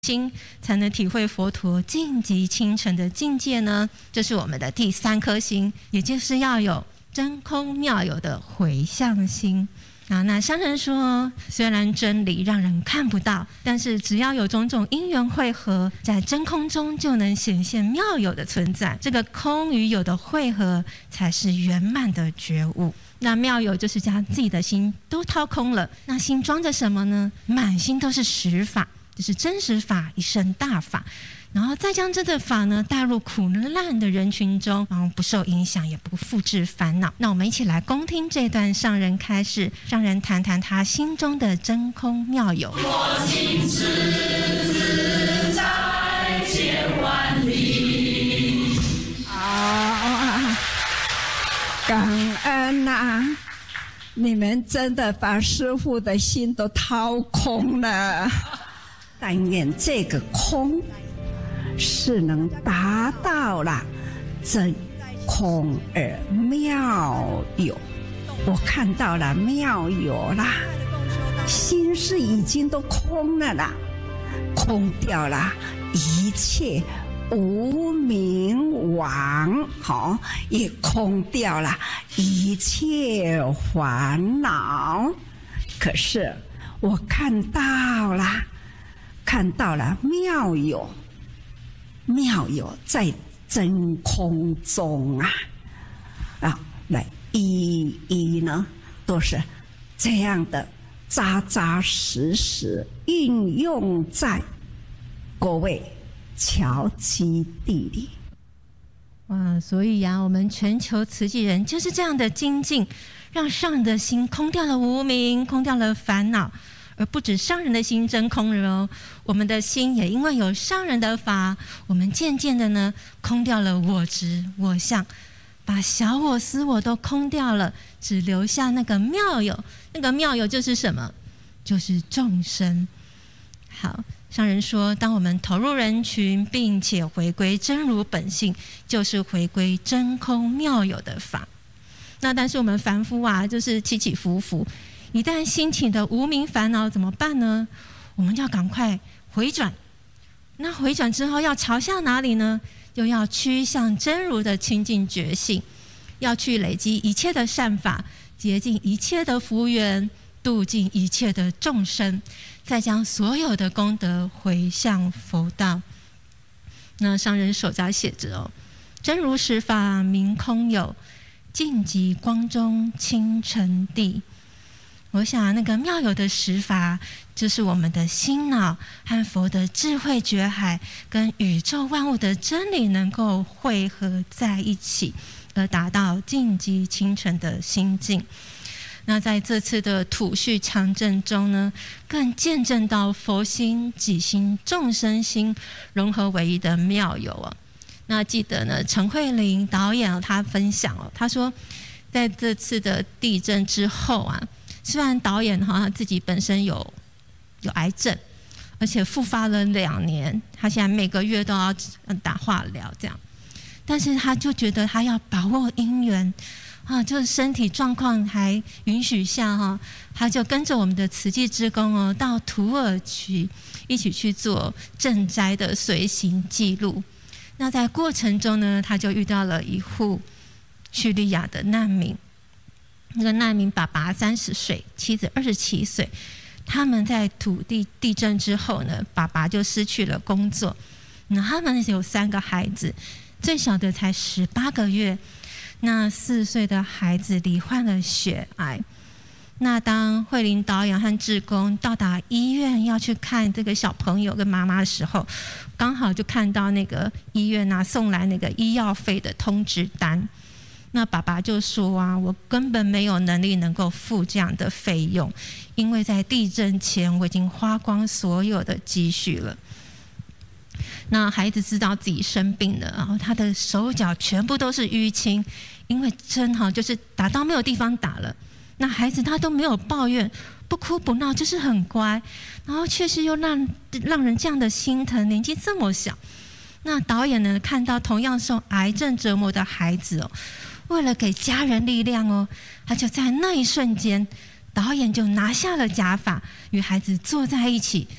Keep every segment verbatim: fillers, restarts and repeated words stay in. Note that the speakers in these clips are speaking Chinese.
心才能体会佛陀净极清澄的境界呢？这是我们的第三颗心，也就是要有真空妙有的回向心。啊，那商人说，虽然真理让人看不到，但是只要有种种因缘汇合，在真空中就能显现妙有的存在。这个空与有的汇合，才是圆满的觉悟。那妙有就是将自己的心都掏空了，那心装着什么呢？满心都是实法，就是真实法，一生大法。然后再将这个法呢带入苦难的人群中，然后不受影响，也不复制烦恼。那我们一起来恭听这段上人开示，上人谈谈他心中的真空妙有。 我心之自在千万里。 啊，感恩啊！你们真的把师父的心都掏空了。但愿这个空是能达到了真空而妙有，我看到了妙有啦，心是已经都空了啦，空掉了一切无明网，好，也空掉了一切烦恼。可是我看到了，看到了妙有。妙有在真空中啊，啊，来一一呢，都是这样的扎扎实实运用在各位巧基地里。 哇，所以呀、啊，我们全球慈济人就是这样的精进，让上人的心空掉了无明，空掉了烦恼。而不止上人的心真空了哦，我们的心也因为有上人的法，我们渐渐的呢空掉了我执我相，把小我私我都空掉了，只留下那个妙有。那个妙有就是什么？就是众生。好，上人说，当我们投入人群，并且回归真如本性，就是回归真空妙有的法。那但是我们凡夫啊，就是起起伏伏。一旦兴起的无明烦恼怎么办呢？我们要赶快回转。那回转之后要朝向哪里呢？又要趋向真如的清净觉性，要去累积一切的善法，竭尽一切的福缘，度尽一切的众生，再将所有的功德回向佛道。那上人手札写着哦，真如实法明空有，净极光中清澄地。我想那个妙有的实法，就是我们的心脑和佛的智慧觉海，跟宇宙万物的真理能够汇合在一起，而达到净极清澄的心境。那在这次的土序强震中呢，更见证到佛心、己心、众生心融合为一的妙有哦。那记得呢，陈慧玲导演他分享哦，他说在这次的地震之后啊。虽然导演哈他自己本身有有癌症，而且复发了两年，他现在每个月都要打化疗这样，但是他就觉得他要把握因缘啊，就是身体状况还允许下哈，他就跟着我们的慈济志工哦，到土耳其一起去做赈灾的随行记录。那在过程中呢，他就遇到了一户叙利亚的难民。那个难民爸爸三十岁，妻子二十七岁。他们在土地地震之后呢，爸爸就失去了工作。那他们有三个孩子，最小的才十八个月。那四岁的孩子罹患了血癌。那当慧玲导演和志工到达医院要去看这个小朋友跟妈妈的时候，刚好就看到那个医院啊送来那个医药费的通知单。那爸爸就说啊，我根本没有能力能够付这样的费用，因为在地震前我已经花光所有的积蓄了。那孩子知道自己生病了，然后他的手脚全部都是淤青，因为针哈就是打到没有地方打了。那孩子他都没有抱怨，不哭不闹，就是很乖，然后确实又让让人这样的心疼，年纪这么小。那导演呢，看到同样受癌症折磨的孩子哦。为了给家人力量哦，他就在那一瞬间，导演就拿下了假发，与孩子坐在一起，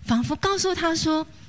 仿佛告诉他说：